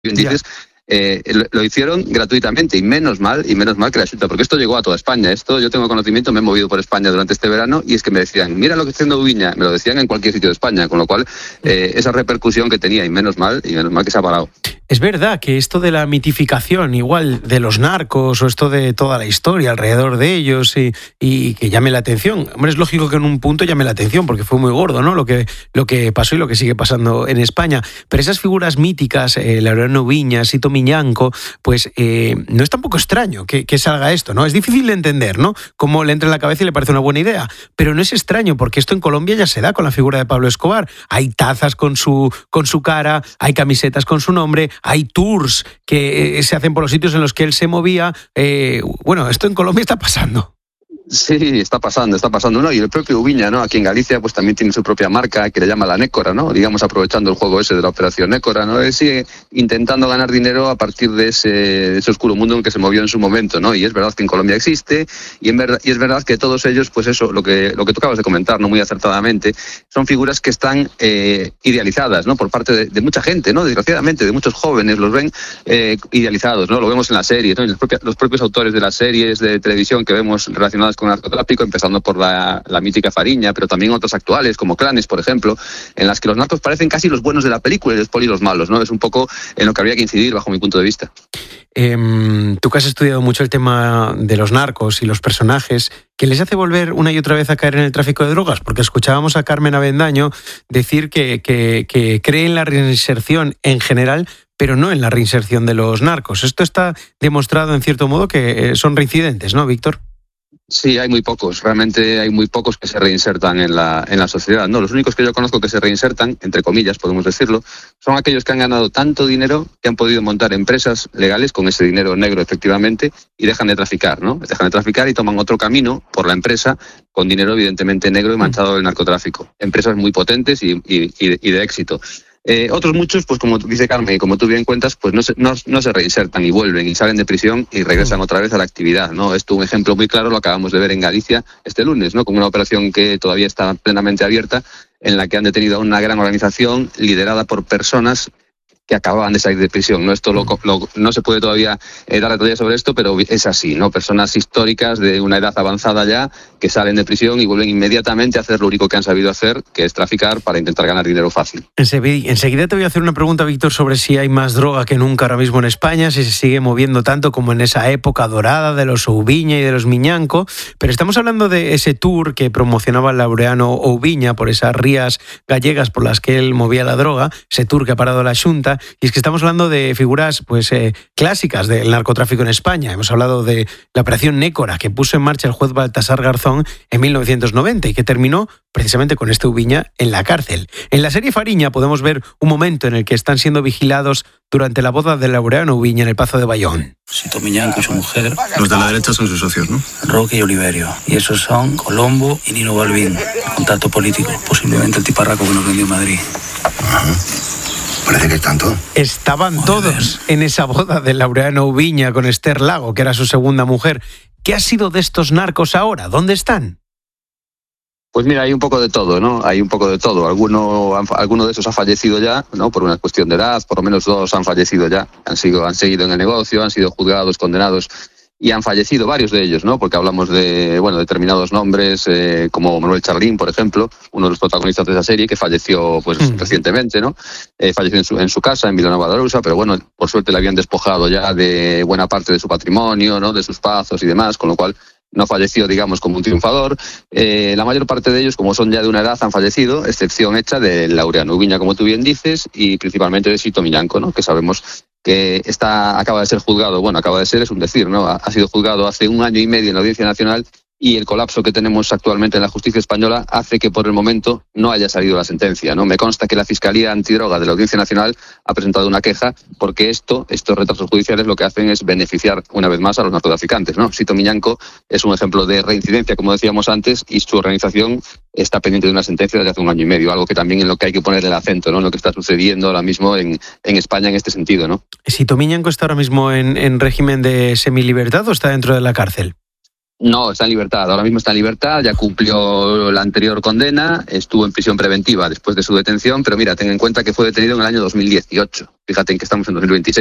bien dices, lo hicieron gratuitamente y menos mal que la Xunta, porque esto llegó a toda España. Esto yo tengo conocimiento, me he movido por España durante este verano y es que me decían, mira lo que está haciendo Ubiña, me lo decían en cualquier sitio de España, con lo cual esa repercusión que tenía y menos mal que se ha parado. Es verdad que esto de la mitificación, igual de los narcos o esto de toda la historia alrededor de ellos y que llame la atención. Hombre, es lógico que en un punto llame la atención porque fue muy gordo, ¿no? Lo que pasó y lo que sigue pasando en España. Pero esas figuras míticas, Laureano Ubiña, Sito Miñanco, pues no es tampoco extraño que salga esto, ¿no? Es difícil de entender, ¿no? Cómo le entra en la cabeza y le parece una buena idea. Pero no es extraño porque esto en Colombia ya se da con la figura de Pablo Escobar. Hay tazas con su cara, hay camisetas con su nombre, hay tours que se hacen por los sitios en los que él se movía. Bueno, esto en Colombia está pasando. Sí, está pasando, ¿no? Y el propio Ubiña, ¿no? Aquí en Galicia, pues también tiene su propia marca que le llama La Nécora, ¿no? Digamos, aprovechando el juego ese de la Operación Nécora, ¿no? Él sigue intentando ganar dinero a partir de ese oscuro mundo en el que se movió en su momento, ¿no? Y es verdad que en Colombia existe, y es verdad que todos ellos, pues eso, lo que tú acabas de comentar, ¿no? Muy acertadamente, son figuras que están idealizadas, ¿no? Por parte de mucha gente, ¿no? Desgraciadamente, de muchos jóvenes los ven idealizados, ¿no? Lo vemos en las series, ¿no? Los propios autores de las series de televisión que vemos relacionadas con narcotráfico, empezando por la mítica Fariña, pero también otras actuales, como Clanes, por ejemplo, en las que los narcos parecen casi los buenos de la película y los polis los malos, ¿no? Es un poco en lo que habría que incidir, bajo mi punto de vista. Tú que has estudiado mucho el tema de los narcos y los personajes, ¿qué les hace volver una y otra vez a caer en el tráfico de drogas? Porque escuchábamos a Carmen Avendaño decir que cree en la reinserción en general, pero no en la reinserción de los narcos. Esto está demostrado, en cierto modo, que son reincidentes, ¿no, Víctor? Sí, hay muy pocos, realmente hay muy pocos que se reinsertan en la sociedad, ¿no? Los únicos que yo conozco que se reinsertan, entre comillas podemos decirlo, son aquellos que han ganado tanto dinero que han podido montar empresas legales con ese dinero negro efectivamente y dejan de traficar, ¿no? Dejan de traficar y toman otro camino por la empresa con dinero evidentemente negro y manchado del narcotráfico. Empresas muy potentes y de éxito. Otros muchos, pues como dice Carmen y como tú bien cuentas, pues no se reinsertan y vuelven y salen de prisión y regresan otra vez a la actividad, ¿no? Esto un ejemplo muy claro lo acabamos de ver en Galicia este lunes, ¿no? Con una operación que todavía está plenamente abierta, en la que han detenido a una gran organización liderada por personas que acababan de salir de prisión, ¿no? Esto no se puede todavía dar detalles sobre esto, pero es así, ¿no? Personas históricas de una edad avanzada ya que salen de prisión y vuelven inmediatamente a hacer lo único que han sabido hacer, que es traficar para intentar ganar dinero fácil. Enseguida te voy a hacer una pregunta, Víctor, sobre si hay más droga que nunca ahora mismo en España, si se sigue moviendo tanto como en esa época dorada de los Ubiña y de los Miñanco, pero estamos hablando de ese tour que promocionaba Laureano Ubiña por esas rías gallegas por las que él movía la droga, ese tour que ha parado la Xunta. Y es que estamos hablando de figuras clásicas del narcotráfico en España. Hemos hablado de la Operación Nécora, que puso en marcha el juez Baltasar Garzón en 1990 y que terminó precisamente con este Ubiña en la cárcel. En la serie Fariña podemos ver un momento en el que están siendo vigilados durante la boda de Laureano Ubiña en el Pazo de Bayón. Sito Miñanco y su mujer. Los de la derecha son sus socios, ¿no? Roque y Oliverio. Y esos son Colombo y Nino Balbín. Contacto político. Posiblemente el tiparraco que nos vendió en Madrid. Ajá. Parece que están todos. Estaban todos en esa boda de Laureano Ubiña con Esther Lago, que era su segunda mujer. ¿Qué ha sido de estos narcos ahora? ¿Dónde están? Pues mira, hay un poco de todo, ¿no? Hay un poco de todo. Alguno de esos ha fallecido ya, ¿no? Por una cuestión de edad, por lo menos 2 han fallecido ya. Han seguido en el negocio, han sido juzgados, condenados y han fallecido varios de ellos, ¿no? Porque hablamos de, determinados nombres, como Manuel Charlín, por ejemplo, uno de los protagonistas de esa serie, que falleció, recientemente, ¿no? Falleció en su casa, en Vilanova de Arousa, pero bueno, por suerte le habían despojado ya de buena parte de su patrimonio, ¿no? De sus pazos y demás, con lo cual no falleció, digamos, como un triunfador. La mayor parte de ellos, como son ya de una edad, han fallecido, excepción hecha de Laureano Ubiña, como tú bien dices, y principalmente de Sito Miñanco, ¿no? Que sabemos que acaba de ser juzgado, acaba de ser, es un decir, ¿no? Ha sido juzgado hace 1 año y medio en la Audiencia Nacional y el colapso que tenemos actualmente en la justicia española hace que por el momento no haya salido la sentencia, ¿no? Me consta que la Fiscalía Antidroga de la Audiencia Nacional ha presentado una queja porque estos retrasos judiciales lo que hacen es beneficiar una vez más a los narcotraficantes, ¿no? Sito Miñanco es un ejemplo de reincidencia, como decíamos antes, y su organización está pendiente de una sentencia desde hace 1 año y medio, algo que también en lo que hay que poner el acento, ¿no? En lo que está sucediendo ahora mismo en España en este sentido, ¿no? ¿Sito Miñanco está ahora mismo en régimen de semilibertad o está dentro de la cárcel? No, está en libertad. Ahora mismo está en libertad, ya cumplió la anterior condena, estuvo en prisión preventiva después de su detención, pero mira, ten en cuenta que fue detenido en el año 2018. Fíjate en que estamos en 2026.